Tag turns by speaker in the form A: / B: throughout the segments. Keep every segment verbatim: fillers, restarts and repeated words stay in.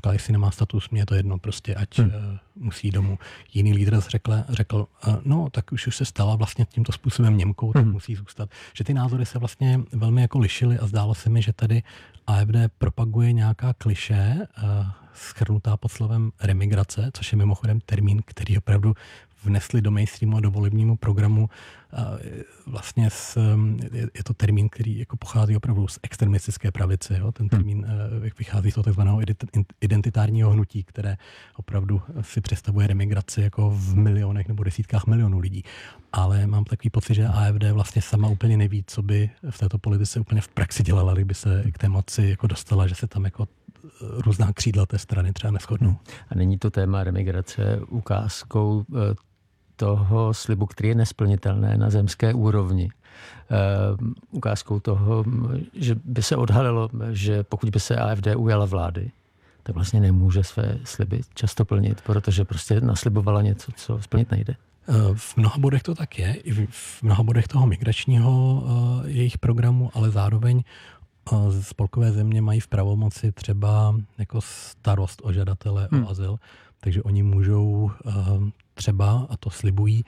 A: říkal, jestli nemá status, mě je to jedno, prostě ať hmm. musí domů. Jiný lídr řekl, řekl, no tak už, už se stala vlastně tímto způsobem Němkou, tak hmm. musí zůstat. Že ty názory se vlastně velmi jako lišily a zdálo se mi, že tady A F D propaguje nějaká klišé, shrnutá pod slovem remigrace, což je mimochodem termín, který opravdu vnesli do mainstreamu a do volebnímu programu. Vlastně s, je to termín, který jako pochází opravdu z extremistické pravice. Jo? Ten termín vychází z toho takzvaného identitárního hnutí, které opravdu si představuje remigraci jako v milionech nebo desítkách milionů lidí. Ale mám takový pocit, že A F D vlastně sama úplně neví, co by v této politice úplně v praxi dělala, kdyby se k té moci jako dostala, že se tam jako různá křídla té strany třeba neshodnou.
B: A není to téma remigrace ukázkou toho slibu, který je nesplnitelné na zemské úrovni. Uh, ukázkou toho, že by se odhalilo, že pokud by se A F D ujala vlády, tak vlastně nemůže své sliby často plnit, protože prostě naslibovala něco, co splnit nejde.
A: V mnoha bodech to tak je, i v mnoha bodech toho migračního uh, jejich programu, ale zároveň uh, spolkové země mají v pravomoci třeba jako starost o žadatele hmm. o azyl, takže oni můžou uh, třeba, a to slibují,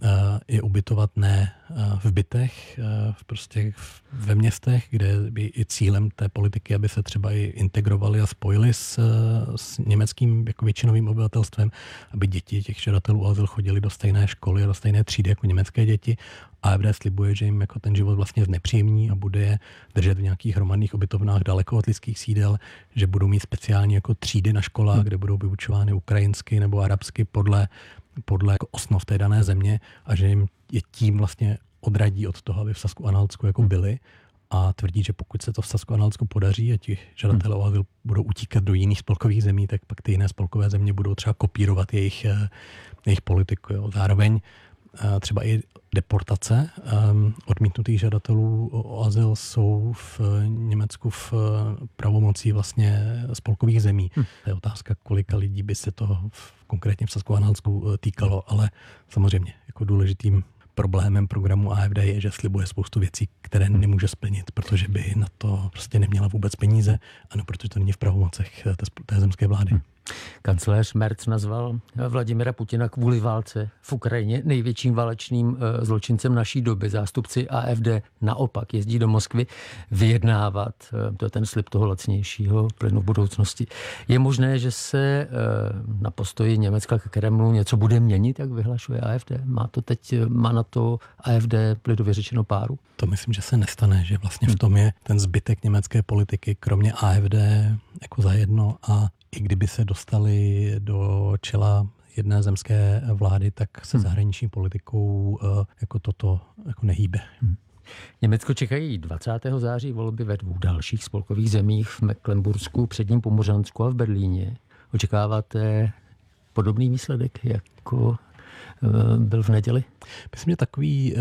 A: je ubytovat ne v bytech, prostě ve městech, kde by i cílem té politiky, aby se třeba i integrovali a spojili s, s německým jako většinovým obyvatelstvem, aby děti těch žadatelů o azyl chodili do stejné školy a do stejné třídy jako německé děti. A A F D slibuje, že jim jako ten život vlastně znepříjemní a bude je držet v nějakých hromadných ubytovnách daleko od lidských sídel, že budou mít speciální jako třídy na školách, hmm. kde budou vyučovány ukrajinsky nebo arabsky podle podle jako osnov té dané země a že jim je tím vlastně odradí od toho, aby v Sasku-Anhaltsku jako byli a tvrdí, že pokud se to v Sasku-Anhaltsku podaří a ti žadatelé o azyl budou utíkat do jiných spolkových zemí, tak pak ty jiné spolkové země budou třeba kopírovat jejich, jejich politiku. Jo. Zároveň třeba i deportace um, odmítnutých žadatelů o azyl jsou v Německu v pravomocí vlastně spolkových zemí. Hm. To je otázka, kolika lidí by se to v, konkrétně v Sasku-Anhaltsku týkalo, ale samozřejmě jako důležitým problémem programu A F D je, že slibuje spoustu věcí, které nemůže splnit, protože by na to prostě neměla vůbec peníze, ano, protože to není v pravomocech té, té zemské vlády. Hm.
B: Kancléř Merz nazval Vladimira Putina kvůli válce v Ukrajině největším válečným zločincem naší doby. Zástupci A F D naopak jezdí do Moskvy vyjednávat. To je ten slib toho lacnějšího plynu v budoucnosti. Je možné, že se na postoji Německa k Kremlu něco bude měnit, jak vyhlašuje A F D? Má to teď, má na to A F D lidově řečeno páru?
A: To myslím, že se nestane, že vlastně v tom je ten zbytek německé politiky, kromě A F D jako zajedno, a i kdyby se dostali do čela jedné zemské vlády, tak se zahraniční politikou jako toto jako nehýbe.
B: Hmm. Německo čekají dvacátého září volby ve dvou dalších spolkových zemích, v Mecklenbursku, Předním Pomořansku a v Berlíně. Očekáváte podobný výsledek, jako byl v neděli?
A: Myslím, že takový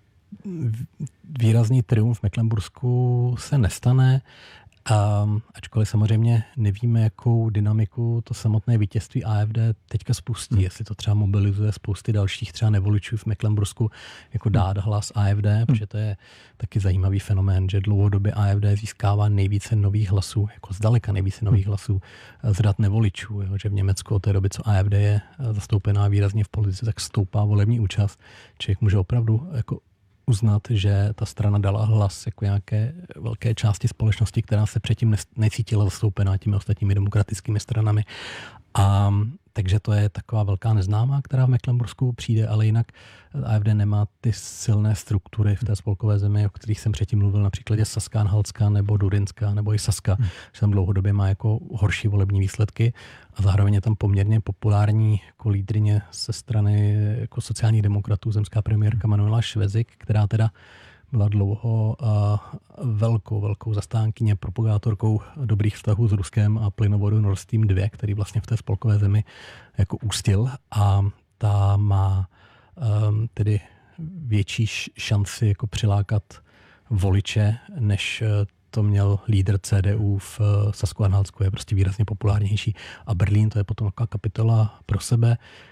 A: výrazný triumf v Mecklenbursku se nestane. A ačkoliv samozřejmě nevíme, jakou dynamiku to samotné vítězství A F D teďka spustí, hmm. jestli to třeba mobilizuje spousty dalších třeba nevoličů v Mecklenbursku jako dát hlas A F D, hmm. protože to je taky zajímavý fenomén, že dlouhodobě A F D získává nejvíce nových hlasů, jako zdaleka nejvíce nových hlasů z řad nevoličů, jo, že v Německu od té doby, co A F D je zastoupená výrazně v politice, tak stoupá volební účast. Člověk může opravdu jako uznat, že ta strana dala hlas jako nějaké velké části společnosti, která se předtím necítila zastoupená těmi ostatními demokratickými stranami. A takže to je taková velká neznámá, která v Mecklenbursku přijde, ale jinak A F D nemá ty silné struktury v té spolkové zemi, o kterých jsem předtím mluvil, například Saska-Anhaltska nebo Durinska nebo i Saska, hmm. že tam dlouhodobě má jako horší volební výsledky a zároveň je tam poměrně populární jako lídryně ze strany jako sociálních demokratů, zemská premiérka Manuela Švezik, která teda byla dlouho uh, velkou, velkou zastánkyně, propagátorkou dobrých vztahů s Ruskem a plynovodu Nord Stream dva, který vlastně v té spolkové zemi jako ústil, a ta má um, tedy větší šanci jako přilákat voliče, než to měl lídr C D U v Sasku-Anhaltsku, je prostě výrazně populárnější. A Berlín, to je potom taková kapitola pro sebe.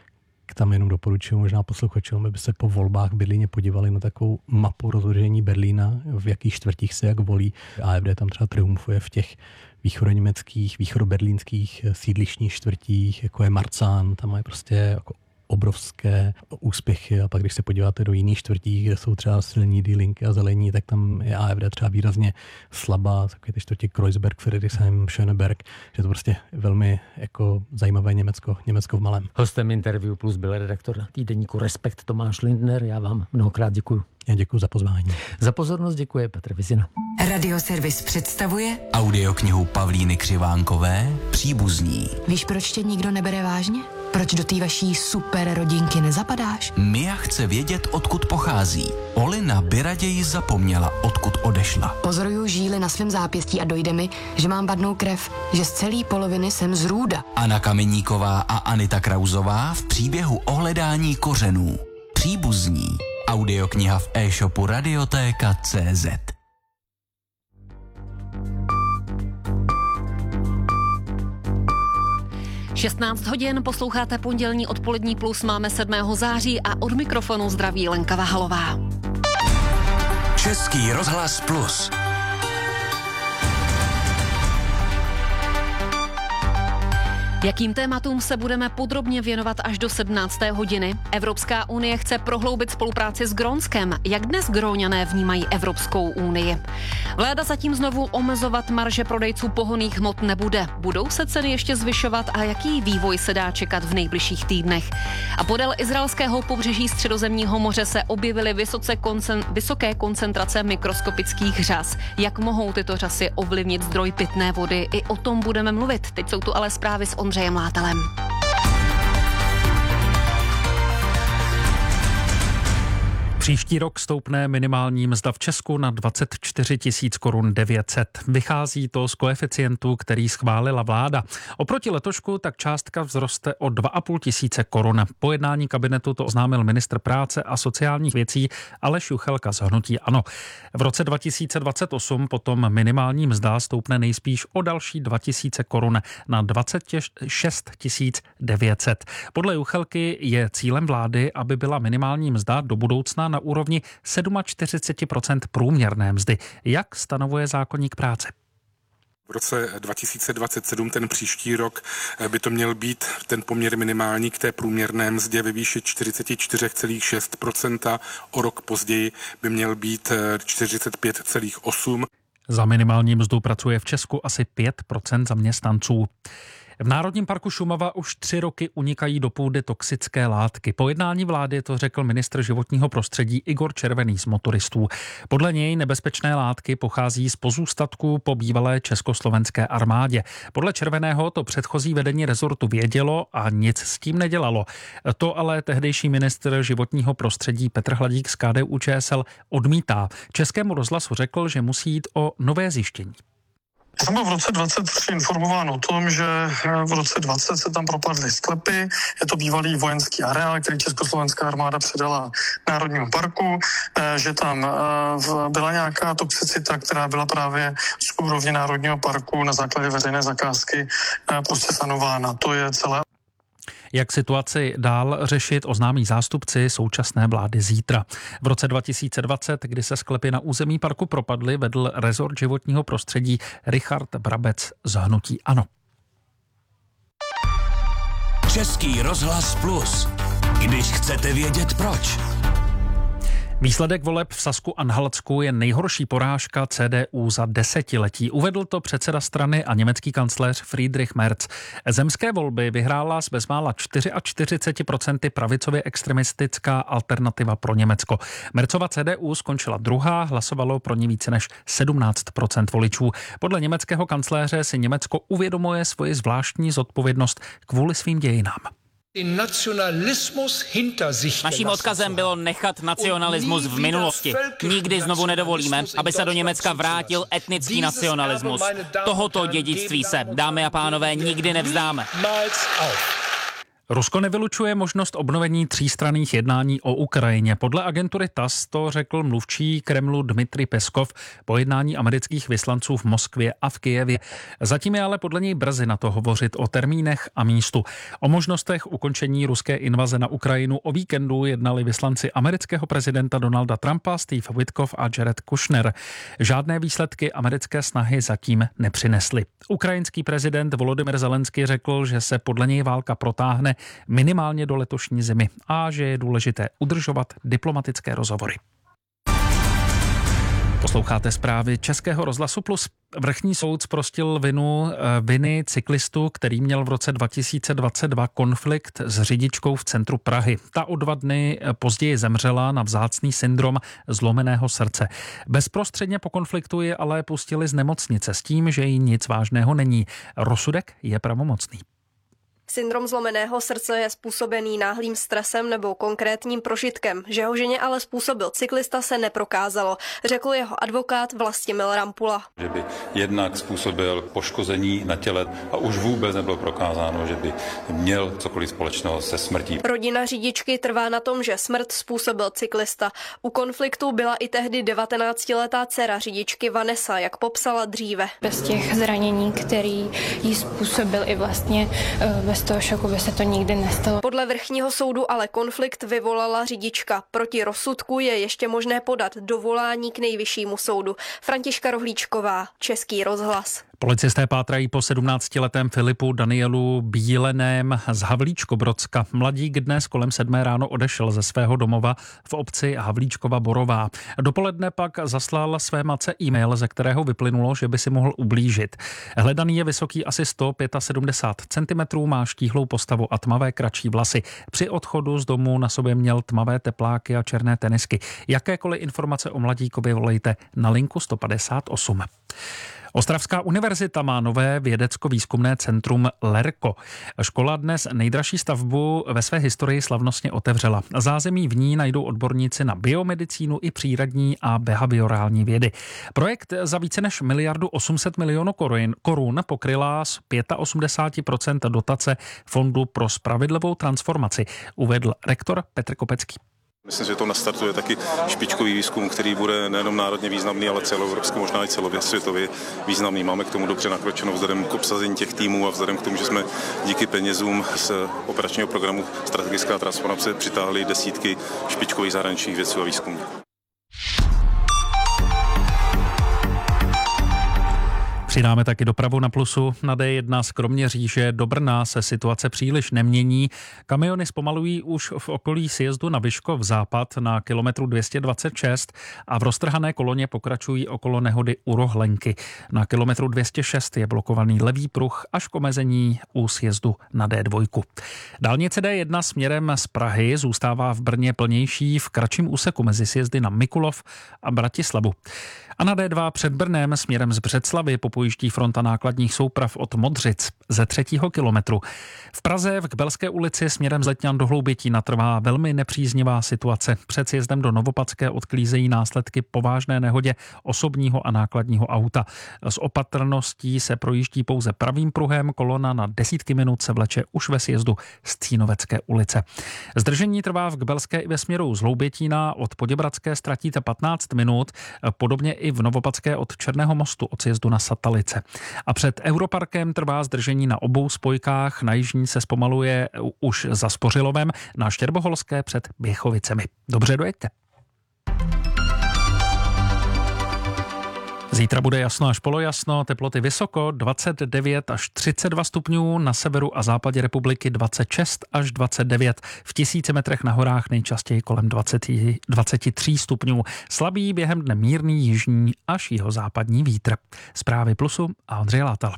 A: tam jenom doporučuji možná posluchačům, aby se po volbách v Berlíně podívali na takovou mapu rozložení Berlína, v jakých čtvrtích se jak volí. A F D tam třeba triumfuje v těch východoněmeckých, východoberlínských sídlišních čtvrtích, jako je Marzahn, tam mají prostě jako obrovské úspěchy a pak když se podíváte do jiných čtvrtí, kde jsou třeba silní Die Linke a zelení, tak tam je A F D třeba výrazně slabá, takové ty čtvrtí Kreuzberg, Friedrichshain, Schöneberg, že to prostě velmi jako zajímavé Německo, Německo v malém.
B: Hostem Interview Plus byl redaktor týdeníku Respekt Tomáš Lindner, já vám mnohokrát děkuju.
A: Já děkuji za pozvání.
B: Za pozornost děkuje Petr Vizina.
C: Radioservis představuje
D: audioknihu Pavlíny Křivánkové Příbuzní.
C: Víš, proč tě nikdo nebere vážně? Proč do té vaší super rodinky nezapadáš?
D: Mia chce vědět, odkud pochází. Olina by raději zapomněla, odkud odešla.
C: Pozoruju žíly na svém zápěstí a dojde mi, že mám vadnou krev, že z celé poloviny jsem z Růda.
D: Anna Kameníková a Anita Krauzová v příběhu o hledání kořenů. Příbuzní. Audiokniha v e-shopu Radiotéka tečka cé zet.
E: šestnáct hodin, posloucháte pondělní odpolední plus, máme sedmého září a od mikrofonu zdraví Lenka Vahalová.
D: Český rozhlas plus.
E: Jakým tématům se budeme podrobně věnovat až do sedmnácté hodiny? Evropská unie chce prohloubit spolupráci s Grónskem. Jak dnes Gróňané vnímají Evropskou unii? Vláda zatím znovu omezovat marže prodejců pohonných hmot nebude. Budou se ceny ještě zvyšovat a jaký vývoj se dá čekat v nejbližších týdnech? A podél izraelského pobřeží Středozemního moře se objevily vysoce koncen, vysoké koncentrace mikroskopických řas. Jak mohou tyto řasy ovlivnit zdroj pitné vody? I o tom budeme mluvit. Teď jsou tu ale zprávy s Ondřejem Látalem.
F: Příští rok stoupne minimální mzda v Česku na dvacet čtyři tisíc korun devět set. Vychází to z koeficientu, který schválila vláda. Oproti letošku tak částka vzroste o dva a půl tisíce korun. Po jednání kabinetu to oznámil ministr práce a sociálních věcí Aleš Juchelka z hnutí ANO. V roce dva tisíce dvacet osm potom minimální mzda stoupne nejspíš o další dva tisíce korun na dvacet šest tisíc devět set. Podle Juchelky je cílem vlády, aby byla minimální mzda do budoucna na úrovni čtyřicet sedm procent průměrné mzdy, jak stanovuje zákoník práce.
G: V roce dva tisíce dvacet sedm, ten příští rok, by to měl být ten poměr minimální k té průměrné mzdě ve výši čtyřicet čtyři celá šest procenta. O rok později by měl být čtyřicet pět celá osm procenta.
F: Za minimální mzdu pracuje v Česku asi pět procent zaměstnanců. V Národním parku Šumava už tři roky unikají do půdy toxické látky. Po jednání vlády to řekl ministr životního prostředí Igor Červený z motoristů. Podle něj nebezpečné látky pochází z pozůstatků po bývalé československé armádě. Podle Červeného to předchozí vedení rezortu vědělo a nic s tím nedělalo. To ale tehdejší ministr životního prostředí Petr Hladík z K D U Č S L odmítá. Českému rozhlasu řekl, že musí jít o nové zjištění.
H: Já jsem byl v roce dvacet tři informován o tom, že v roce dvacet se tam propadly sklepy. Je to bývalý vojenský areál, který československá armáda předala Národnímu parku, že tam byla nějaká toxicita, která byla právě z úrovně Národního parku na základě veřejné zakázky prostě sanována. To je celé.
F: Jak situaci dál řešit, oznámí zástupci současné vlády zítra. V roce dva tisíce dvacet, kdy se sklepy na území parku propadly, vedl rezort životního prostředí Richard Brabec z hnutí ANO.
D: Český rozhlas plus. Když chcete vědět proč. Výsledek voleb v Sasku-Anhaltsku je nejhorší porážka C D U za desetiletí. Uvedl to předseda strany a německý kancléř Friedrich Merz. Zemské volby vyhrála s bezmála čtyřicet čtyři procent pravicově extremistická Alternativa pro Německo. Merzova C D U skončila druhá, hlasovalo pro ní více než sedmnáct procent voličů. Podle německého kancléře si Německo uvědomuje svoji zvláštní zodpovědnost kvůli svým dějinám.
I: Naším odkazem bylo nechat nacionalismus v minulosti. Nikdy znovu nedovolíme, aby se do Německa vrátil etnický nacionalismus. Tohoto dědictví se, dámy a pánové, nikdy nevzdáme.
F: Rusko nevylučuje možnost obnovení třístranných jednání o Ukrajině. Podle agentury T A S to řekl mluvčí Kremlu Dmitrij Peskov po jednání amerických vyslanců v Moskvě a v Kyjevě. Zatím je ale podle něj brzy na to hovořit o termínech a místu. O možnostech ukončení ruské invaze na Ukrajinu o víkendu jednali vyslanci amerického prezidenta Donalda Trumpa, Steve Witkoff a Jared Kushner. Žádné výsledky americké snahy zatím nepřinesly. Ukrajinský prezident Volodymyr Zelenský řekl, že se podle něj válka protáhne minimálně do letošní zimy a že je důležité udržovat diplomatické rozhovory. Posloucháte zprávy Českého rozhlasu Plus. Vrchní soud zprostil vinu viny cyklistu, který měl v roce dva tisíce dvacet dva konflikt s řidičkou v centru Prahy. Ta o dva dny později zemřela na vzácný syndrom zlomeného srdce. Bezprostředně po konfliktu je ale pustili z nemocnice s tím, že jí nic vážného není. Rozsudek je pravomocný.
J: Syndrom zlomeného srdce je způsobený náhlým stresem nebo konkrétním prožitkem. Že ho ženě ale způsobil cyklista, se neprokázalo, řekl jeho advokát Vlastimil Rampula.
K: Že by jednak způsobil poškození na těle a už vůbec nebylo prokázáno, že by měl cokoliv společného se smrtí.
J: Rodina řidičky trvá na tom, že smrt způsobil cyklista. U konfliktu byla i tehdy devatenáctiletá dcera řidičky Vanessa, jak popsala dříve.
L: Bez těch zranění, který jí způsobil i vlastně bez toho šoku by se to nikdy nestalo.
J: Podle vrchního soudu ale konflikt vyvolala řidička. Proti rozsudku je ještě možné podat dovolání k nejvyššímu soudu. Františka Rohlíčková, Český rozhlas.
F: Policisté pátrají po sedmnáctiletém Filipu Danielu Bíleném z Havlíčkobrodska. Mladík dnes kolem sedmé ráno odešel ze svého domova v obci Havlíčkova Borová. Dopoledne pak zaslal své matce e-mail, ze kterého vyplynulo, že by si mohl ublížit. Hledaný je vysoký asi sto sedmdesát pět centimetrů, má štíhlou postavu a tmavé kratší vlasy. Při odchodu z domu na sobě měl tmavé tepláky a černé tenisky. Jakékoliv informace o mladíkovi volejte na linku sto padesát osm. Ostravská univerzita má nové vědecko-výzkumné centrum LERKO. Škola dnes nejdražší stavbu ve své historii slavnostně otevřela. Zázemí v ní najdou odborníci na biomedicínu i přírodní a behaviorální vědy. Projekt za více než miliardu osm set milionů korun pokryla z osmdesát pět procent dotace Fondu pro spravedlivou transformaci, uvedl rektor Petr Kopecký.
M: Myslím, že to nastartuje taky špičkový výzkum, který bude nejenom národně významný, ale celoevropský, možná i celově významný. Máme k tomu dobře nakročeno vzhledem k obsazení těch týmů a vzhledem k tomu, že jsme díky penězům z operačního programu Strategická transformace přitáhli desítky špičkových zahraničních vědců a výzkumníků.
F: Přidáme taky dopravu na Plusu. Na D jedna z Kroměříže do Brna se situace příliš nemění. Kamiony zpomalují už v okolí sjezdu na Vyškov západ na kilometru dvě stě dvacet šest a v roztrhané koloně pokračují okolo nehody u Rohlenky. Na kilometru dvě stě šest je blokovaný levý pruh až k omezení u sjezdu na D dva. Dálnice D jedna směrem z Prahy zůstává v Brně plnější v kratším úseku mezi sjezdy na Mikulov a Bratislavu. A na D dva před Brnem směrem z Břeclavy popojíždí fronta nákladních souprav od Modřic ze třetího kilometru. V Praze v Kbelské ulici směrem z Letňan do Hloubětína trvá velmi nepříznivá situace. Před sjezdem do Novopadské odklízejí následky po vážné nehodě osobního a nákladního auta. S opatrností se projíždí pouze pravým pruhem, kolona na desítky minut se vleče už ve sjezdu z Cínovecké ulice. Zdržení trvá v Kbelské i ve směru z Hloubětína, od Poděbradské ztratíte patnáct minut, podobně i v Novopadské od Černého mostu od sjezdu na Satalice. A před Europarkem trvá zdržení na obou spojkách, na jižní se zpomaluje už za Spořilovem, na Štěrboholské před Běchovicemi. Dobře, dojeďte. Zítra bude jasno až polojasno, teploty vysoko dvacet devět až třicet dva stupňů, na severu a západě republiky dvacet šest až dvacet devět, v tisíci metrech na horách nejčastěji kolem dvacet, dvacet tři stupňů. Slabý během dne mírný jižní až jihozápadní vítr. Zprávy Plusu a Ondřej Látal.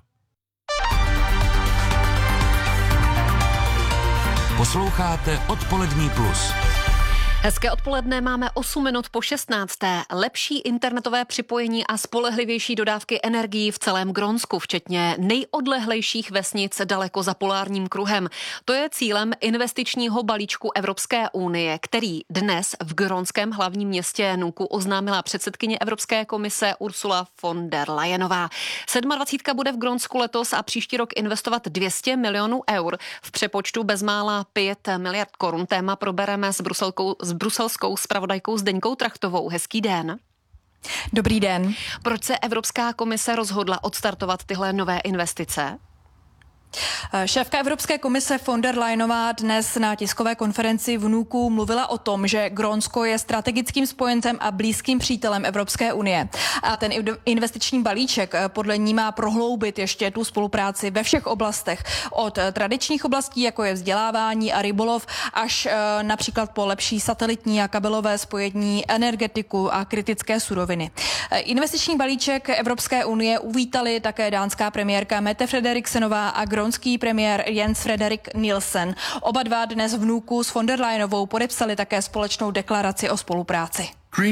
N: Posloucháte Odpolední Plus.
E: Hezké odpoledne, máme osm minut po šestnácté. Lepší internetové připojení a spolehlivější dodávky energií v celém Grónsku, včetně nejodlehlejších vesnic daleko za polárním kruhem. To je cílem investičního balíčku Evropské unie, který dnes v grónském hlavním městě Nuku oznámila předsedkyně Evropské komise Ursula von der Leyenová. dvacet sedm bude v Grónsku letos a příští rok investovat dvě stě milionů eur. V přepočtu bezmála pět miliard korun. Téma probereme s Bruselkou s bruselskou zpravodajkou Zdeňkou Trachtovou. Hezký den.
N: Dobrý den.
E: Proč se Evropská komise rozhodla odstartovat tyhle nové investice?
N: Šéfka Evropské komise von der Leyenová dnes na tiskové konferenci v Nuku mluvila o tom, že Grónsko je strategickým spojencem a blízkým přítelem Evropské unie. A ten investiční balíček podle ní má prohloubit ještě tu spolupráci ve všech oblastech. Od tradičních oblastí, jako je vzdělávání a rybolov, až například po lepší satelitní a kabelové spojení, energetiku a kritické suroviny. Investiční balíček Evropské unie uvítali také dánská premiérka Mette Frederiksenová a grónský premiér Jens Frederik Nielsen. Oba dva dnes v Nuku s von der Leyenovou podepsali také společnou deklaraci o spolupráci.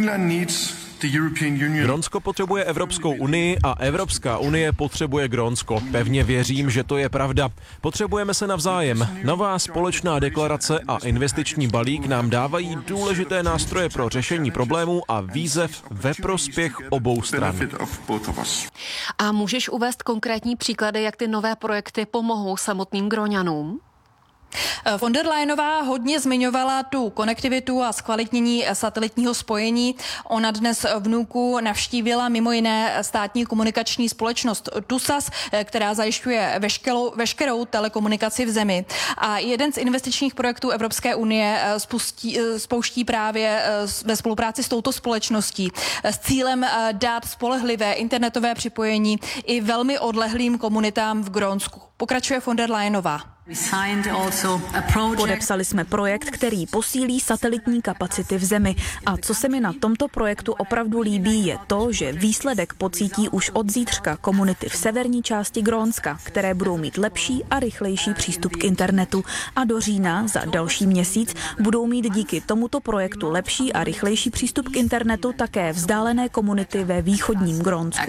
O: Grónsko potřebuje Evropskou unii a Evropská unie potřebuje Grónsko. Pevně věřím, že to je pravda. Potřebujeme se navzájem. Nová společná deklarace a investiční balík nám dávají důležité nástroje pro řešení problémů a výzev ve prospěch obou stran.
E: A můžeš uvést konkrétní příklady, jak ty nové projekty pomohou samotným Gróňanům?
N: Von der Leyenová hodně zmiňovala tu konektivitu a zkvalitnění satelitního spojení. Ona dnes v Nuku navštívila mimo jiné státní komunikační společnost TUSAS, která zajišťuje veškerou, veškerou telekomunikaci v zemi. A jeden z investičních projektů Evropské unie spustí, spouští právě ve spolupráci s touto společností s cílem dát spolehlivé internetové připojení i velmi odlehlým komunitám v Grónsku. Pokračuje von der Leyenová.
P: Podepsali jsme projekt, který posílí satelitní kapacity v zemi. A co se mi na tomto projektu opravdu líbí, je to, že výsledek pocítí už od zítřka komunity v severní části Grónska, které budou mít lepší a rychlejší přístup k internetu. A do října, za další měsíc, budou mít díky tomuto projektu lepší a rychlejší přístup k internetu také vzdálené komunity ve východním Grónsku.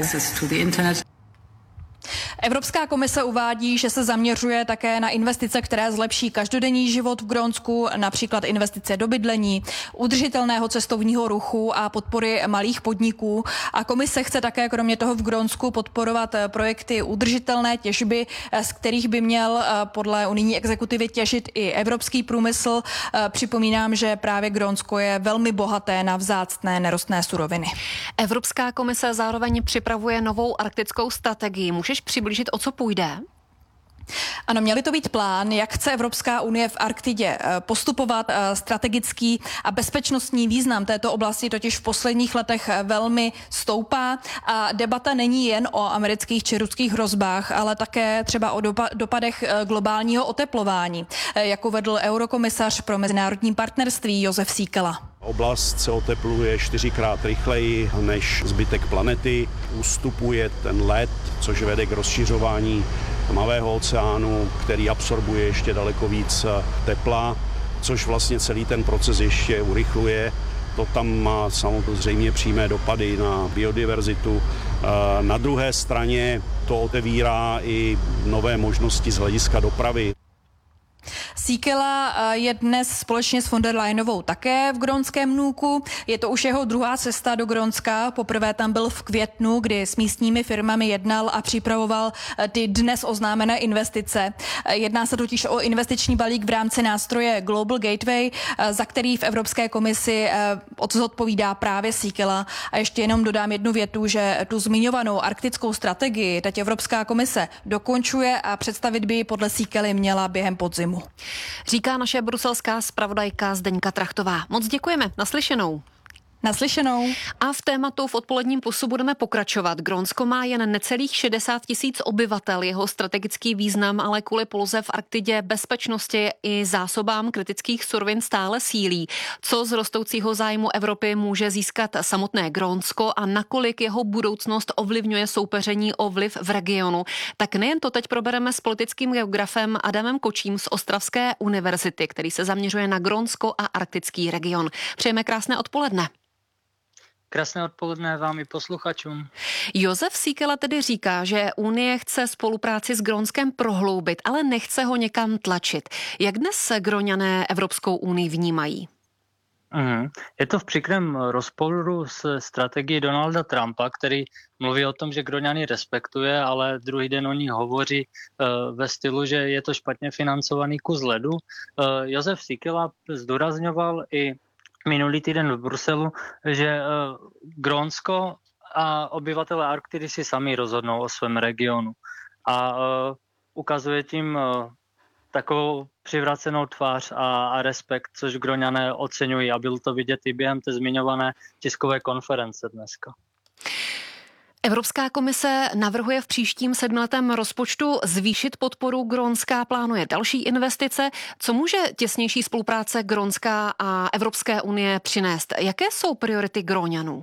N: Evropská komise uvádí, že se zaměřuje také na investice, které zlepší každodenní život v Grónsku, například investice do bydlení, udržitelného cestovního ruchu a podpory malých podniků. A komise chce také kromě toho v Grónsku podporovat projekty udržitelné těžby, z kterých by měl podle unijní exekutivy těžit i evropský průmysl. Připomínám, že právě Grónsko je velmi bohaté na vzácné nerostné suroviny.
E: Evropská komise zároveň připravuje novou arktickou strategii. Můžeš přiblížit, o co půjde?
N: Ano, měl to být plán, jak chce Evropská unie v Arktidě postupovat. Strategický a bezpečnostní význam této oblasti totiž v posledních letech velmi stoupá a debata není jen o amerických či ruských hrozbách, ale také třeba o dopadech globálního oteplování, jak uvedl eurokomisař pro mezinárodní partnerství Josef Síkela.
Q: Oblast se otepluje čtyřikrát rychleji než zbytek planety, ustupuje ten led, což vede k rozšiřování tmavého oceánu, který absorbuje ještě daleko víc tepla, což vlastně celý ten proces ještě urychluje. To tam má samozřejmě přímé dopady na biodiverzitu. Na druhé straně to otevírá i nové možnosti z hlediska dopravy.
N: Síkela je dnes společně s von der Leyenovou také v grónském Nuku. Je to už jeho druhá cesta do Grónska. Poprvé tam byl v květnu, kdy s místními firmami jednal a připravoval ty dnes oznámené investice. Jedná se totiž o investiční balík v rámci nástroje Global Gateway, za který v Evropské komisi odpovídá právě Síkela. A ještě jenom dodám jednu větu, že tu zmiňovanou arktickou strategii teď Evropská komise dokončuje a představit by ji podle Síkely měla během podzimu.
E: Říká naše bruselská zpravodajka Zdeňka Trachtová. Moc děkujeme, naslyšenou.
N: Naslyšenou.
E: A v tématu v odpoledním pusu budeme pokračovat. Grónsko má jen necelých šedesát tisíc obyvatel. Jeho strategický význam ale kvůli poloze v Arktidě, bezpečnosti i zásobám kritických surovin stále sílí. Co z rostoucího zájmu Evropy může získat samotné Grónsko a nakolik jeho budoucnost ovlivňuje soupeření o vliv v regionu? Tak nejen to teď probereme s politickým geografem Adamem Kočím z Ostravské univerzity, který se zaměřuje na Grónsko a arktický region. Přejeme krásné odpoledne.
R: Krásné odpoledne vám i posluchačům.
E: Josef Síkela tedy říká, že Unie chce spolupráci s Grónskem prohloubit, ale nechce ho někam tlačit. Jak dnes se Gróňané Evropskou unii vnímají?
R: Mm. Je to v příkrém rozporu s strategií Donalda Trumpa, který mluví o tom, že Gróňany respektuje, ale druhý den o ní hovoří uh, ve stylu, že je to špatně financovaný kus ledu. Uh, Josef Síkela zdůrazňoval i minulý týden v Bruselu, že uh, Grónsko a obyvatelé Arktidy si sami rozhodnou o svém regionu. A uh, ukazuje tím uh, takovou přivracenou tvář a, a respekt, což Gróňané oceňují a bylo to vidět i během té zmiňované tiskové konference dneska.
E: Evropská komise navrhuje v příštím sedmiletém rozpočtu zvýšit podporu Grónska, plánuje další investice. Co může těsnější spolupráce Grónska a Evropské unie přinést? Jaké jsou priority Gróňanů?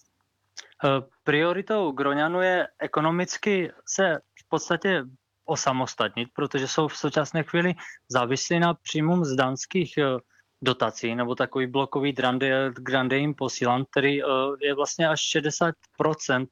R: Prioritou Gróňanů je ekonomicky se v podstatě osamostatnit, protože jsou v současné chvíli závislí na příjmu z dánských dotací, nebo takový blokový grande, grande jim posílán, který je vlastně až šedesát procent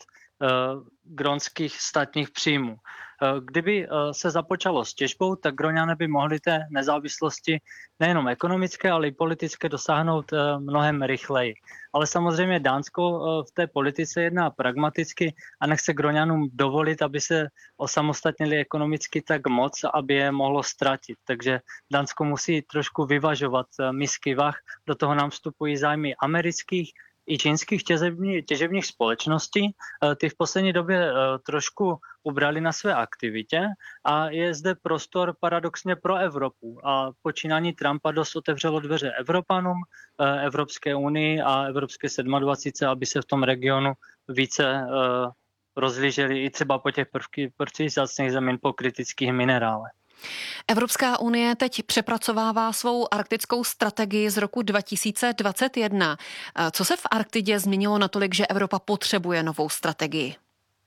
R: grónských státních příjmů. Kdyby se započalo s těžbou, tak Gróňané by mohli té nezávislosti nejenom ekonomické, ale i politické dosáhnout mnohem rychleji. Ale samozřejmě Dánsko v té politice jedná pragmaticky a nechce Gróňanům dovolit, aby se osamostatnili ekonomicky tak moc, aby je mohlo ztratit. Takže Dánsko musí trošku vyvažovat misky vah. Do toho nám vstupují zájmy amerických i čínských těžebních, těžebních společností. Ty v poslední době trošku ubrali na své aktivitě a je zde prostor paradoxně pro Evropu. A počínání Trumpa dost otevřelo dveře Evropanům, Evropské unii a Evropské dvacet sedm, aby se v tom regionu více rozlíželi i třeba po těch prvcích vzácných zemin po kritických minerálech.
E: Evropská unie teď přepracovává svou arktickou strategii z roku dva tisíce dvacet jedna. Co se v Arktidě změnilo natolik, že Evropa potřebuje novou strategii?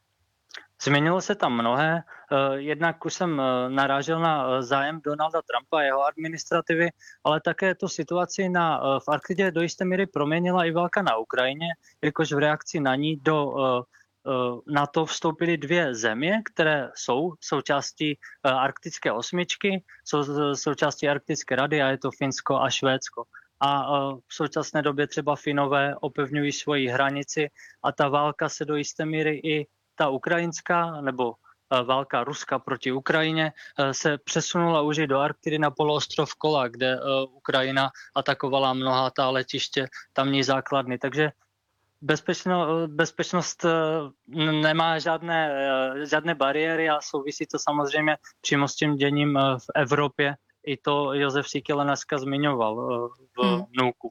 R: Změnilo se tam mnohé. Jednak už jsem narážel na zájem Donalda Trumpa a jeho administrativy, ale také tu situaci na, v Arktidě do jisté míry proměnila i válka na Ukrajině, jelikož v reakci na ní do na to vstoupily dvě země, které jsou součástí arktické osmičky, jsou součástí Arktické rady a je to Finsko a Švédsko. A v současné době třeba Finové opevňují svoji hranici a ta válka se do jisté míry i ta ukrajinská nebo válka Ruska proti Ukrajině se přesunula už i do Arktidy na poloostrov Kola, kde Ukrajina atakovala mnohá ta letiště, tamní základny. Takže Bezpečno, bezpečnost nemá žádné, žádné bariéry a souvisí to samozřejmě přímo s tím děním v Evropě. I to Josef Síkela dneska zmiňoval v hmm. Vnuku.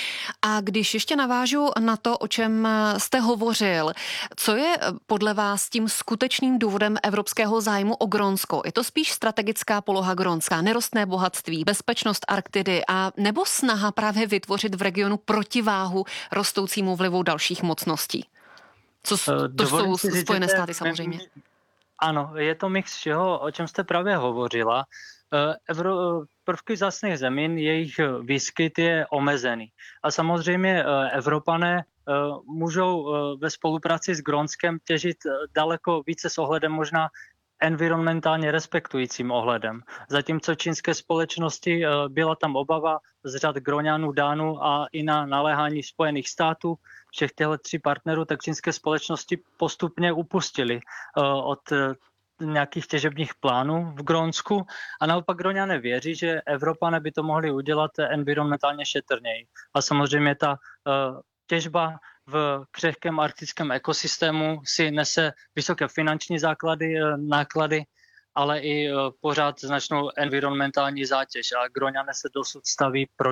E: A když ještě navážu na to, o čem jste hovořil, co je podle vás tím skutečným důvodem evropského zájmu o Grónsko? Je to spíš strategická poloha Grónska, nerostné bohatství, bezpečnost Arktidy a nebo snaha právě vytvořit v regionu protiváhu rostoucímu vlivu dalších mocností? Co, to jsou Spojené státy samozřejmě.
R: Ano, je to mix všeho, o čem jste právě hovořila. Evro, prvky vzácných zemin, jejich výskyt je omezený. A samozřejmě Evropané můžou ve spolupráci s Grónskem těžit daleko více s ohledem možná environmentálně respektujícím ohledem. Zatímco čínské společnosti byla tam obava z řad Gróňanů, Dánů a i na naléhání Spojených států, všech těchto tří partnerů, tak čínské společnosti postupně upustily od nějakých těžebních plánů v Grónsku a naopak Gróňané věří, že Evropané by to mohli udělat environmentálně šetrněji. A samozřejmě ta uh, těžba v křehkém arktickém ekosystému si nese vysoké finanční základy, uh, náklady, ale i uh, pořád značnou environmentální zátěž. A Gróňané se dosud staví proti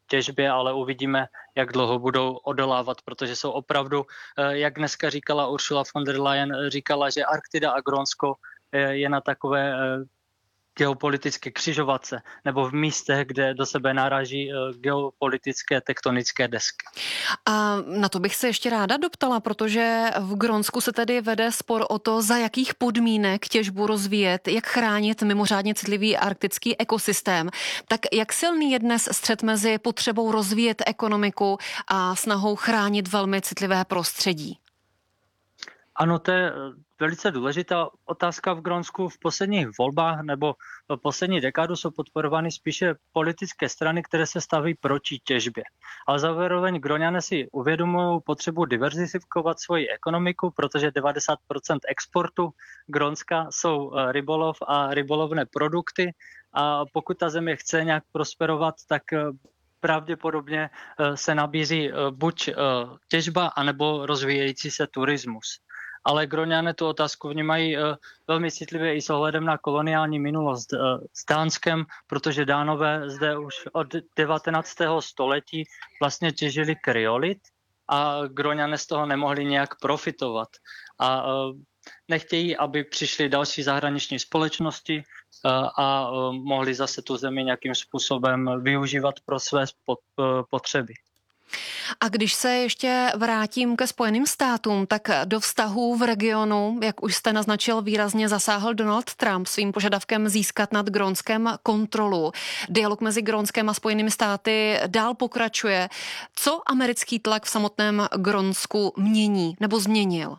R: těžbě, ale uvidíme, jak dlouho budou odolávat, protože jsou opravdu, jak dneska říkala Ursula von der Leyen, říkala, že Arktida a Grónsko je na takové geopolitické křižovatce nebo v místech, kde do sebe naráží geopolitické tektonické desky.
E: A na to bych se ještě ráda doptala, protože v Grónsku se tedy vede spor o to, za jakých podmínek těžbu rozvíjet, jak chránit mimořádně citlivý arktický ekosystém. Tak jak silný je dnes střet mezi potřebou rozvíjet ekonomiku a snahou chránit velmi citlivé prostředí?
R: Ano, to je velice důležitá otázka v Grónsku. V posledních volbách nebo v poslední dekádu jsou podporovány spíše politické strany, které se staví proti těžbě. Ale zároveň Gróňané si uvědomují potřebu diverzifikovat svoji ekonomiku, protože devadesát procent exportu Grónska jsou rybolov a rybolovné produkty. A pokud ta země chce nějak prosperovat, tak pravděpodobně se nabízí buď těžba, anebo rozvíjející se turismus. Ale Gróňané tu otázku vnímají uh, velmi citlivě i s ohledem na koloniální minulost uh, s Dánskem, protože Dánové zde už od devatenáctého století vlastně těžili kryolit a Gróňané z toho nemohli nějak profitovat. A uh, nechtějí, aby přišly další zahraniční společnosti uh, a uh, mohli zase tu zemi nějakým způsobem využívat pro své spot, uh, potřeby.
E: A když se ještě vrátím ke Spojeným státům, tak do vztahů v regionu, jak už jste naznačil, výrazně zasáhl Donald Trump svým požadavkem získat nad Grónskem kontrolu. Dialog mezi Grónskem a Spojenými státy dál pokračuje. Co americký tlak v samotném Grónsku mění nebo změnil?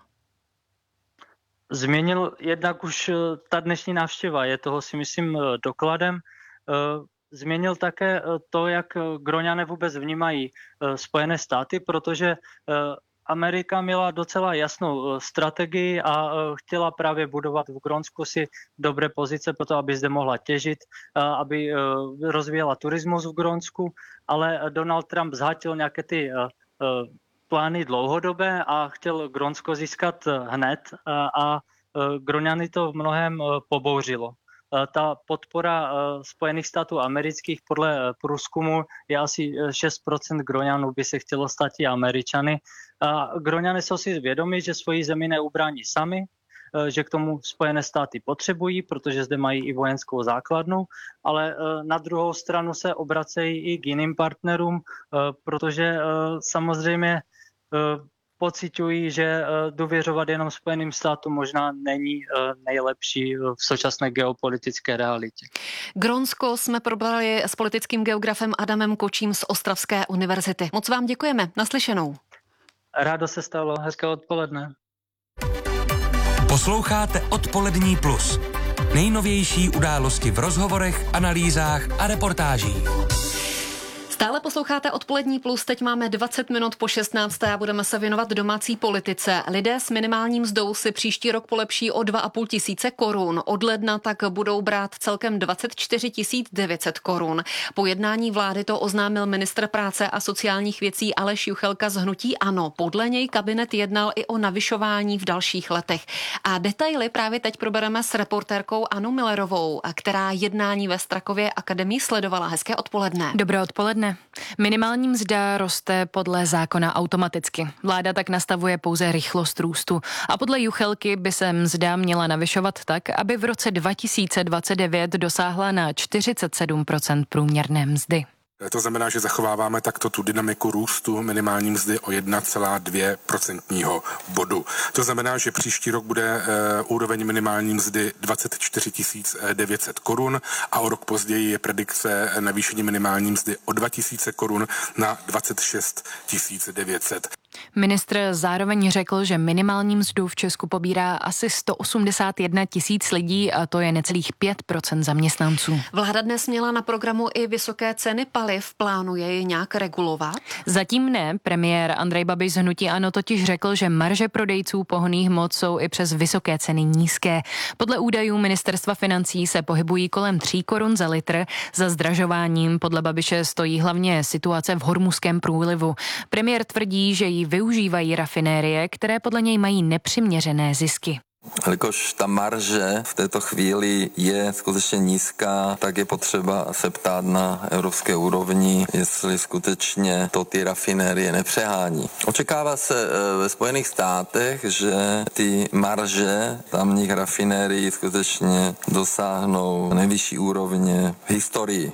R: Změnil jednak už ta dnešní návštěva, je toho si myslím dokladem. Změnil také to, jak Gróňané vůbec vnímají Spojené státy, protože Amerika měla docela jasnou strategii a chtěla právě budovat v Grónsku si dobré pozice pro to, aby zde mohla těžit, aby rozvíjela turismus v Grónsku, ale Donald Trump zhatil nějaké ty plány dlouhodobé a chtěl Grónsko získat hned a Gróňany to v mnohem pobouřilo. Ta podpora Spojených států amerických podle průzkumu je asi šest procent Gróňanů by se chtělo stát i Američany. A Gróňané jsou si vědomi, že svoji zemi neubrání sami, že k tomu Spojené státy potřebují, protože zde mají i vojenskou základnu, ale na druhou stranu se obracejí i k jiným partnerům, protože samozřejmě pociťují, že důvěřovat jenom Spojeným státům možná není nejlepší v současné geopolitické realitě.
E: Grónsko jsme probrali s politickým geografem Adamem Kočím z Ostravské univerzity. Moc vám děkujeme. Naslyšenou.
R: Rádo se stalo. Hezké odpoledne.
S: Posloucháte Odpolední plus. Nejnovější události v rozhovorech, analýzách a reportážích.
E: Stále posloucháte Odpolední plus, teď máme dvacet minut po šestnácté a budeme se věnovat domácí politice. Lidé s minimální mzdou si příští rok polepší o dva a půl tisíce korun. Od ledna tak budou brát celkem dvacet čtyři tisíc devět set korun. Po jednání vlády to oznámil ministr práce a sociálních věcí Aleš Juchelka z hnutí ANO. Podle něj kabinet jednal i o navyšování v dalších letech. A detaily právě teď probereme s reportérkou Annou Millerovou, která jednání ve Strakově akademii sledovala. Hezké odpoledne.
T: Dobré odpoledne. Minimální mzda roste podle zákona automaticky. Vláda tak nastavuje pouze rychlost růstu a podle Juchelky by se mzda měla navyšovat tak, aby v roce dva tisíce dvacet devět dosáhla na čtyřicet sedm procent průměrné mzdy.
G: To znamená, že zachováváme takto tu dynamiku růstu minimální mzdy o jedna celá dvě procentního bodu. To znamená, že příští rok bude uh, úroveň minimální mzdy dvacet čtyři tisíc devět set korun a o rok později je predikce navýšení minimální mzdy o dva tisíce korun na dvacet šest tisíc devět set.
T: Ministr zároveň řekl, že minimální mzdu v Česku pobírá asi sto osmdesát jedna tisíc lidí a to je necelých pět procent zaměstnanců.
E: Vláda dnes měla na programu i vysoké ceny paliv. Plánuje je nějak regulovat?
T: Zatím ne. Premiér Andrej Babiš z hnutí ANO totiž řekl, že marže prodejců pohonných hmot jsou i přes vysoké ceny nízké. Podle údajů ministerstva financí se pohybují kolem tří korun za litr. Za zdražováním podle Babiše stojí hlavně situace v Hormuzském průlivu. Premiér tvrdí, že ji využívají rafinérie, které podle něj mají nepřiměřené zisky.
U: Jelikož ta marže v této chvíli je skutečně nízká, tak je potřeba se ptát na evropské úrovni, jestli skutečně to ty rafinérie nepřehání. Očekává se ve Spojených státech, že ty marže tamních rafinérií skutečně dosáhnou nejvyšší úrovně v historii.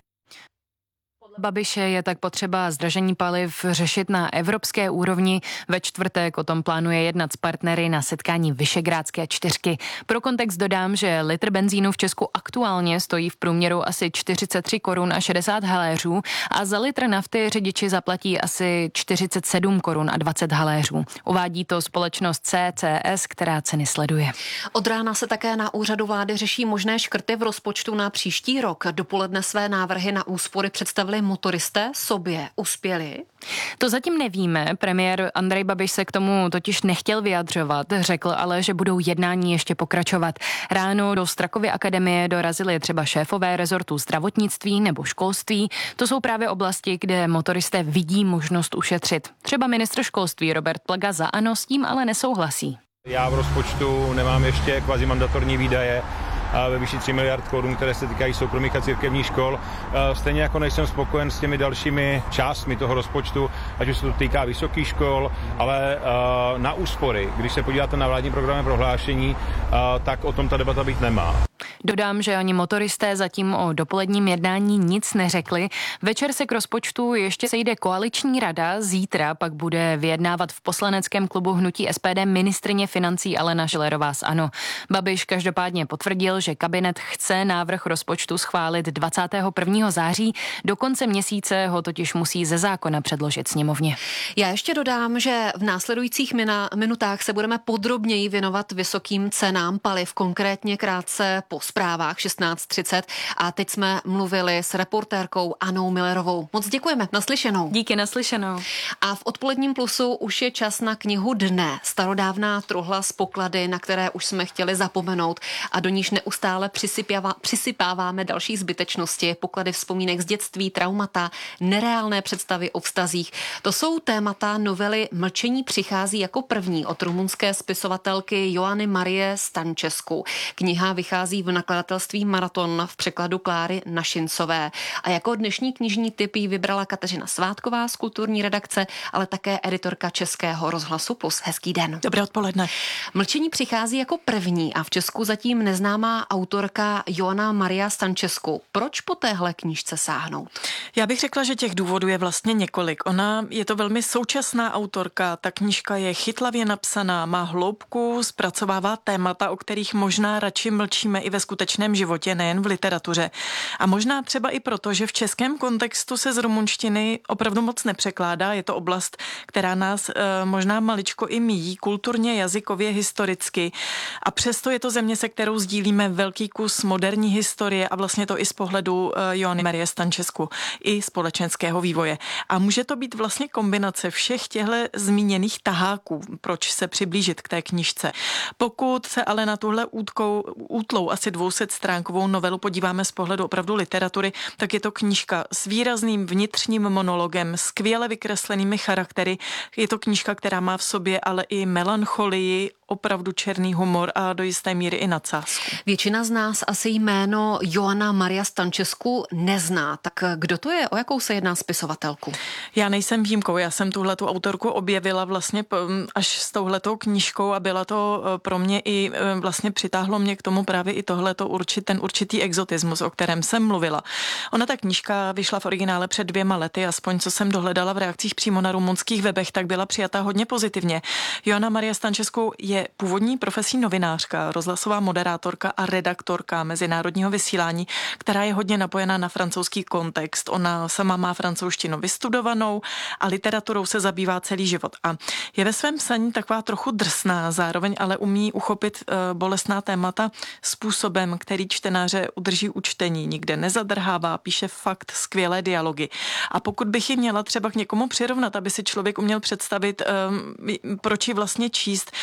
T: Babiše je tak potřeba zdražení paliv řešit na evropské úrovni. Ve čtvrtek o tom plánuje jednat s partnery na setkání Visegrádské čtyřky. Pro kontext dodám, že litr benzínu v Česku aktuálně stojí v průměru asi čtyřicet tři korun a šedesát haléřů a za litr nafty řidiči zaplatí asi čtyřicet sedm korun a dvacet haléřů. Uvádí to společnost C C S, která ceny sleduje.
E: Od rána se také na úřadu vlády řeší možné škrty v rozpočtu na příští rok. Dopoledne své návrhy na úspory představili motoristé, sobě uspěli?
T: To zatím nevíme. Premiér Andrej Babiš se k tomu totiž nechtěl vyjadřovat. Řekl ale, že budou jednání ještě pokračovat. Ráno do Strakovy akademie dorazili třeba šéfové rezortu zdravotnictví nebo školství. To jsou právě oblasti, kde motoristé vidí možnost ušetřit. Třeba ministr školství Robert Plaga za ANO s tím ale nesouhlasí.
V: Já v rozpočtu nemám ještě kvazimandatorní výdaje ve výši tři miliard korun, které se týkají soukromých a církevních škol. Stejně jako nejsem spokojen s těmi dalšími částmi toho rozpočtu, ať už se to týká vysokých škol, ale na úspory, když se podíváte na vládní programové prohlášení, tak o tom ta debata být nemá.
T: Dodám, že ani motoristé zatím o dopoledním jednání nic neřekli. Večer se k rozpočtu ještě sejde koaliční rada, zítra pak bude vyjednávat v poslaneckém klubu hnutí S P D ministryně financí Alena Schillerová z ANO. Babiš každopádně potvrdil, že kabinet chce návrh rozpočtu schválit dvacátého prvního září, do konce měsíce ho totiž musí ze zákona předložit sněmovně.
E: Já ještě dodám, že v následujících minutách se budeme podrobněji věnovat vysokým cenám paliv, konkrétně krátce po zprávách šestnáct třicet a teď jsme mluvili s reportérkou Anou Millerovou. Moc děkujeme, naslyšenou.
T: Díky, naslyšenou.
E: A v odpoledním plusu už je čas na knihu dne. Starodávná truhla z poklady, na které už jsme chtěli zapomenout a do níž neustále přisypává, přisypáváme další zbytečnosti, poklady vzpomínek z dětství, traumata, nereálné představy o vztazích. To jsou témata novely Mlčení přichází jako první od rumunské spisovatelky Joany Marie Stančescu. Kniha vychází v nakladatelství Maraton v překladu Kláry Našincové. A jako dnešní knižní tip ji vybrala Kateřina Svátková z kulturní redakce, ale také editorka Českého rozhlasu Plus. Hezký den.
W: Dobré odpoledne.
E: Mlčení přichází jako první a v Česku zatím neznámá autorka Joana Maria Stančescu. Proč po téhle knížce sáhnout?
W: Já bych řekla, že těch důvodů je vlastně několik. Ona je to velmi současná autorka, ta knížka je chytlavě napsaná, má hloubku, zpracovává témata, o kterých možná radši mlčíme i ve skutečném životě, nejen v literatuře. A možná třeba i proto, že v českém kontextu se z rumunštiny opravdu moc nepřekládá. Je to oblast, která nás e, možná maličko i míjí, kulturně, jazykově, historicky. A přesto je to země, se kterou sdílíme velký kus moderní historie a vlastně to i z pohledu e, Joany Marie Stančescu, i společenského vývoje. A může to být vlastně kombinace všech těchto zmíněných taháků, proč se přiblížit k té knížce. Pokud se ale na tuhle útkou, útlou asi dvousetstránkovou novelu podíváme z pohledu opravdu literatury, tak je to knížka s výrazným vnitřním monologem, skvěle vykreslenými charaktery. Je to knížka, která má v sobě ale i melancholii, opravdu černý humor a do jisté míry i nadsázku.
E: Většina z nás asi jméno Joana Maria Stančescu nezná. Tak kdo to je? O jakou se jedná spisovatelku?
W: Já nejsem výjimkou. Já jsem tuhletu autorku objevila vlastně až s touhletou knížkou a byla to pro mě i vlastně přitáhlo mě k tomu právě i tohleto určit, ten určitý exotismus, o kterém jsem mluvila. Ona ta knížka vyšla v originále před dvěma lety, aspoň co jsem dohledala v reakcích přímo na rumunských webech, tak byla přijata hodně pozitivně. Joana Maria Stančescu je původní profesní novinářka, rozhlasová moderátorka a redaktorka mezinárodního vysílání, která je hodně napojená na francouzský kontext. Ona sama má francouzštinu vystudovanou a literaturou se zabývá celý život. A je ve svém psaní taková trochu drsná, zároveň ale umí uchopit uh, bolestná témata způsobem, který čtenáře udrží u čtení. Nikde nezadrhává, píše fakt skvělé dialogy. A pokud bych ji měla třeba k někomu přirovnat, aby si člověk uměl představit, um, proč ji vlastně číst, tak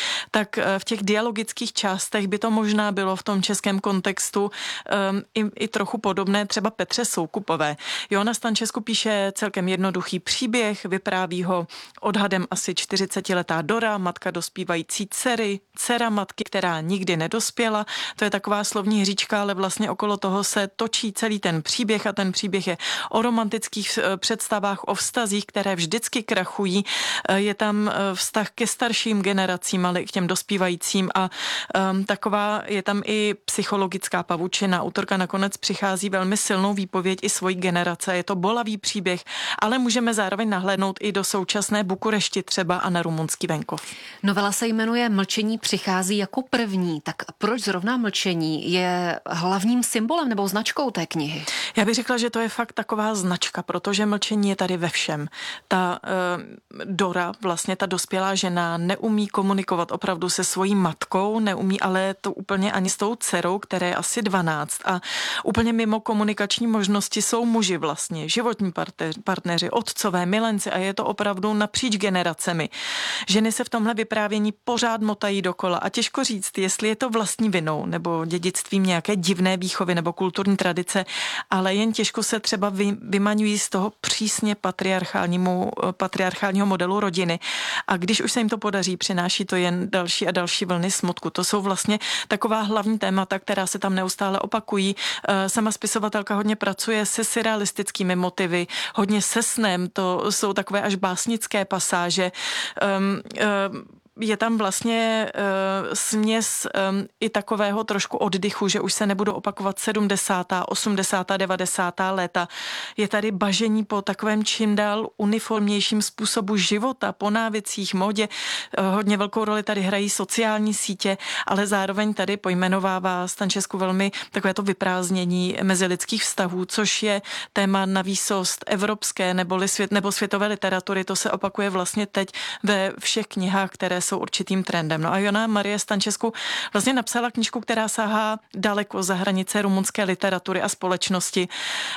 W: tak v těch dialogických částech by to možná bylo v tom českém kontextu um, i, i trochu podobné třeba Petře Soukupové. Joana Stančesku píše celkem jednoduchý příběh, vypráví ho odhadem asi čtyřicetiletá Dora, matka dospívající dcery, dcera matky, která nikdy nedospěla. To je taková slovní hříčka, ale vlastně okolo toho se točí celý ten příběh a ten příběh je o romantických představách, o vztazích, které vždycky krachují. Je tam vztah ke starším generacím, ale i k těm dospívajícím a um, taková je tam i psychologická pavučina. Autorka nakonec přichází velmi silnou výpověď i svojí generace. Je to bolavý příběh, ale můžeme zároveň nahlédnout i do současné Bukurešti třeba a na rumunský venkov.
E: Novela se jmenuje Mlčení přichází jako první. Tak proč zrovna mlčení je hlavním symbolem nebo značkou té knihy?
W: Já bych řekla, že to je fakt taková značka, protože mlčení je tady ve všem. Ta uh, Dora, vlastně ta dospělá žena, neumí komunikovat opravdu se svojí matkou, neumí ale to úplně ani s tou dcerou, které je asi dvanáct a úplně mimo komunikační možnosti jsou muži vlastně, životní partneři, partneři, otcové, milenci a je to opravdu napříč generacemi. Ženy se v tomhle vyprávění pořád motají dokola a těžko říct, jestli je to vlastní vinou nebo dědictvím nějaké divné výchovy nebo kulturní tradice, ale jen těžko se třeba vy, vymaňují z toho přísně patriarchálnímu, patriarchálního modelu rodiny. A když už se jim to podaří, přináší to jen další a další vlny smutku. To jsou vlastně taková hlavní témata, která se tam neustále opakují. Sama spisovatelka hodně pracuje se surrealistickými motivy, hodně se snem, to jsou takové až básnické pasáže. Um, um, Je tam vlastně uh, směs um, i takového trošku oddychu, že už se nebudou opakovat sedmdesátá, osmdesátá, devadesátá léta. Je tady bažení po takovém čím dál uniformnějším způsobu života, po návicích, modě. Uh, hodně velkou roli tady hrají sociální sítě, ale zároveň tady pojmenovává Stančesku velmi takové to vyprázdnění mezilidských vztahů, což je téma na výsost evropské nebo, svět, nebo světové literatury. To se opakuje vlastně teď ve všech knihách, které jsou určitým trendem. No a Jana Marie Stančesku vlastně napsala knížku, která sahá daleko za hranice rumunské literatury a společnosti.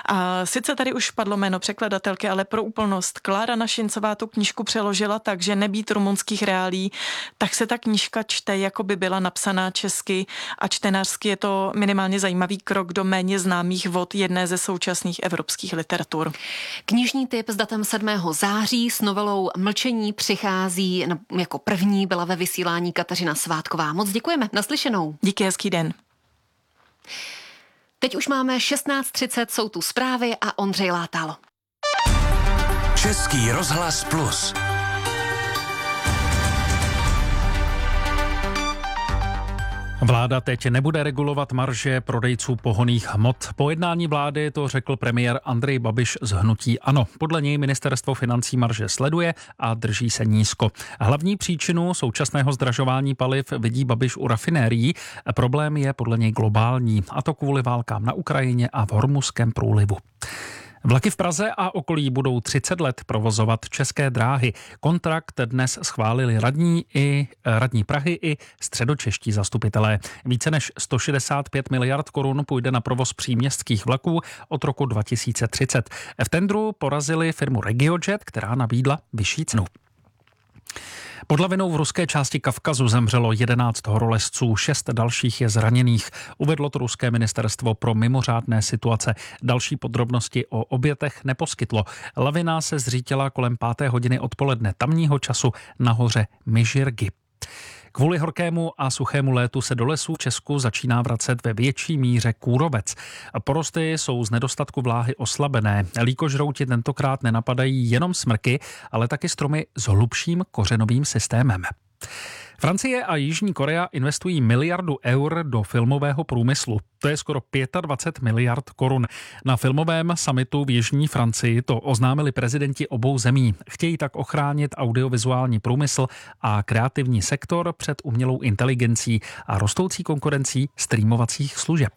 W: A sice tady už padlo jméno překladatelky, ale pro úplnost Klára Našincová tu knížku přeložila tak, že nebýt rumunských reálí, tak se ta knížka čte, jako by byla napsaná česky a čtenářsky je to minimálně zajímavý krok do méně známých vod jedné ze současných evropských literatur.
E: Knižní tip s datem sedmého září s novelou Mlčení přichází jako první. Byla ve vysílání Kateřina Svátková. Moc děkujeme. Naslyšenou.
W: Díky, hezký den.
E: Teď už máme šestnáct třicet, jsou tu zprávy a Ondřej Látal.
S: Český rozhlas Plus.
D: Vláda teď nebude regulovat marže prodejců pohonných hmot. Po jednání vlády to řekl premiér Andrej Babiš z hnutí ANO. Podle něj ministerstvo financí marže sleduje a drží se nízko. Hlavní příčinu současného zdražování paliv vidí Babiš u rafinérií. Problém je podle něj globální, a to kvůli válkám na Ukrajině a v Hormuzském průlivu. Vlaky v Praze a okolí budou třicet let provozovat České dráhy. Kontrakt dnes schválili radní i radní Prahy i středočeští zastupitelé. Více než sto šedesát pět miliard korun půjde na provoz příměstských vlaků od roku dva tisíce třicet. V tendru porazili firmu RegioJet, která nabídla vyšší cenu. Pod lavinou v ruské části Kavkazu zemřelo jedenáct horolezců, šest dalších je zraněných. Uvedlo to ruské ministerstvo pro mimořádné situace. Další podrobnosti o obětech neposkytlo. Lavina se zřítila kolem páté hodiny odpoledne tamního času na hoře Myžirgy. Kvůli horkému a suchému létu se do lesů v Česku začíná vracet ve větší míře kůrovec. Porosty jsou z nedostatku vláhy oslabené. Líkožrouti tentokrát nenapadají jenom smrky, ale taky stromy s hlubším kořenovým systémem. Francie a Jižní Korea investují miliardu eur do filmového průmyslu. To je skoro dvacet pět miliard korun. Na filmovém summitu v Jižní Francii to oznámili prezidenti obou zemí. Chtějí tak ochránit audiovizuální průmysl a kreativní sektor před umělou inteligencí a rostoucí konkurencí streamovacích služeb.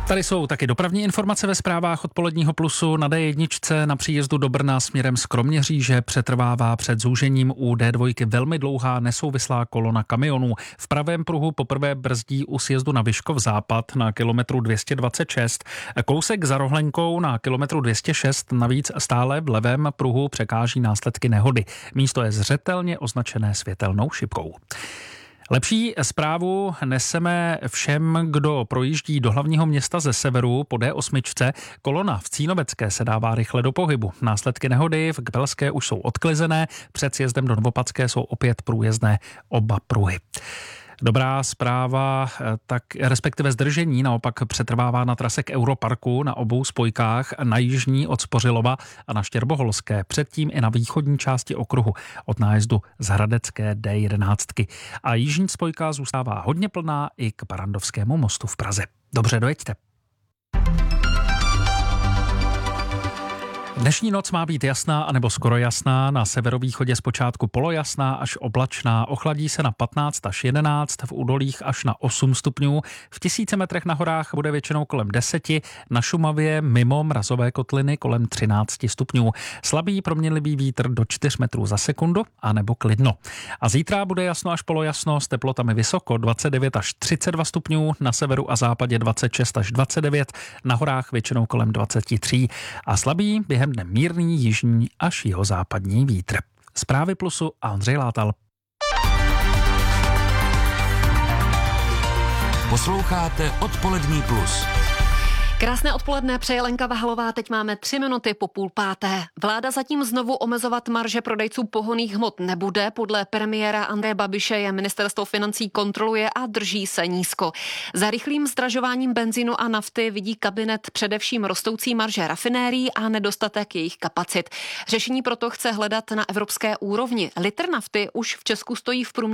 D: Tady jsou taky dopravní informace ve zprávách odpoledního Plusu. Na dé jedna na příjezdu do Brna směrem z Kroměříže přetrvává před zúžením u dé dva velmi dlouhá nesouvislá kolona kamionů. V pravém pruhu poprvé brzdí u sjezdu na Vyškov západ na kilometru dvě stě dvacet šest. Kousek za Rohlenkou na kilometru dvě stě šest navíc stále v levém pruhu překáží následky nehody. Místo je zřetelně označené světelnou šipkou. Lepší zprávu neseme všem, kdo projíždí do hlavního města ze severu po dé osm. Kolona v Cínovecké se dává rychle do pohybu. Následky nehody v Kbelské už jsou odklizené, před sjezdem do Novopadské jsou opět průjezdné oba pruhy. Dobrá zpráva, tak respektive zdržení naopak přetrvává na trase k Europarku na obou spojkách, na jižní od Spořilova a na Štěrboholské, předtím i na východní části okruhu od nájezdu z Hradecké dé jedenáct. A jižní spojka zůstává hodně plná i k Barrandovskému mostu v Praze. Dobře, dojeďte. Dnešní noc má být jasná anebo skoro jasná, na severovýchodě zpočátku polojasná až oblačná, ochladí se na patnáct až jedenáct, v údolích až na osm stupňů, v tisíce metrech na horách bude většinou kolem deseti, na Šumavě mimo mrazové kotliny kolem třináct stupňů. Slabý proměnlivý vítr do čtyř metrů za sekundu anebo klidno. A zítra bude jasno až polojasno s teplotami vysoko dvacet devět až třicet dva stupňů, na severu a západě dvacet šest až dvacet devět, na horách většinou kolem dvacet tři a slabý během dne mírný jižní až jihozápadní vítr. Zprávy Plusu a Ondřej Látal.
S: Posloucháte Odpolední Plus.
E: Krásné odpoledne, přeje Lenka Vahalová, teď máme tři minuty po půl páté. Vláda zatím znovu omezovat marže prodejců pohonných hmot nebude. Podle premiéra Andreje Babiše je ministerstvo financí kontroluje a drží se nízko. Za rychlým zdražováním benzínu a nafty vidí kabinet především rostoucí marže rafinérií a nedostatek jejich kapacit. Řešení proto chce hledat na evropské úrovni. Litr nafty už v Česku stojí v průměru